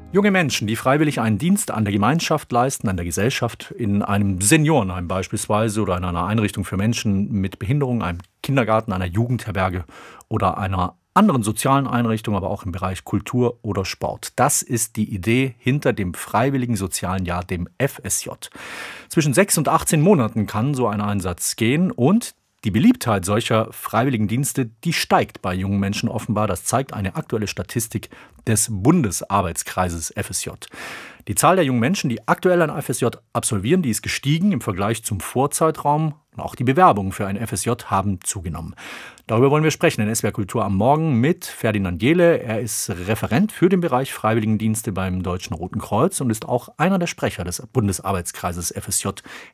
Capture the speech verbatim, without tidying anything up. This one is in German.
Junge Menschen, die freiwillig einen Dienst an der Gemeinschaft leisten, an der Gesellschaft, in einem Seniorenheim beispielsweise oder in einer Einrichtung für Menschen mit Behinderung, einem Kindergarten, einer Jugendherberge oder einer anderen sozialen Einrichtung, aber auch im Bereich Kultur oder Sport. Das ist die Idee hinter dem Freiwilligen Sozialen Jahr, dem F S J. Zwischen sechs und achtzehn Monaten kann so ein Einsatz gehen und die Beliebtheit solcher Freiwilligendienste, die steigt bei jungen Menschen offenbar. Das zeigt eine aktuelle Statistik des Bundesarbeitskreises F S J. Die Zahl der jungen Menschen, die aktuell ein F S J absolvieren, die ist gestiegen im Vergleich zum Vorzeitraum. Und auch die Bewerbungen für ein F S J haben zugenommen. Darüber wollen wir sprechen in S W R Kultur am Morgen mit Ferdinand Jehle. Er ist Referent für den Bereich Freiwilligendienste beim Deutschen Roten Kreuz und ist auch einer der Sprecher des Bundesarbeitskreises F S J.